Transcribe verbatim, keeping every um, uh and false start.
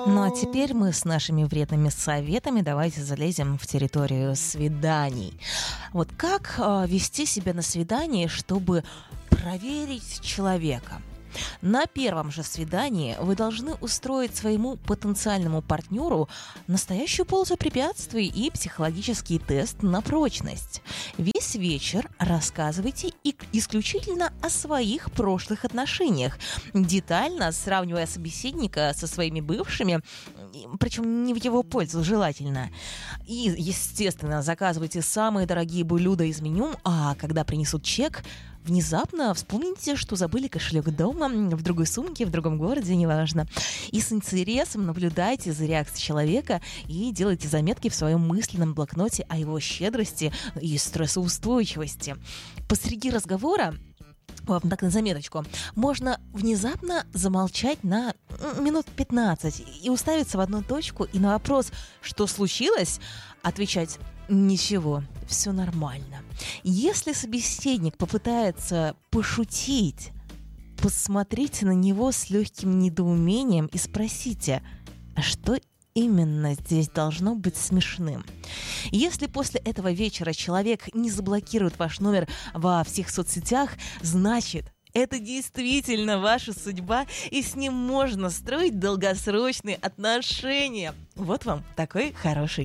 Ну а теперь мы с нашими вредными советами давайте залезем в территорию свиданий. Вот как э, вести себя на свидании, чтобы проверить человека? На первом же свидании вы должны устроить своему потенциальному партнеру настоящую полосу препятствий и психологический тест на прочность. Весь вечер рассказывайте и исключительно о своих прошлых отношениях, детально сравнивая собеседника со своими бывшими, причем не в его пользу, желательно. И, естественно, заказывайте самые дорогие блюда из меню, а когда принесут чек, внезапно вспомните, что забыли кошелек дома, в другой сумке, в другом городе, неважно. И с интересом наблюдайте за реакцией человека и делайте заметки в своем мысленном блокноте о его щедрости и стрессоустойчивости. Посреди разговора, так, на заметочку, можно внезапно замолчать на минут пятнадцать и уставиться в одну точку, и на вопрос, что случилось, отвечать: ничего, все нормально. Если собеседник попытается пошутить, посмотрите на него с легким недоумением и спросите: а что именно здесь должно быть смешным? Если после этого вечера человек не заблокирует ваш номер во всех соцсетях, значит, это действительно ваша судьба, и с ним можно строить долгосрочные отношения. Вот вам такой хороший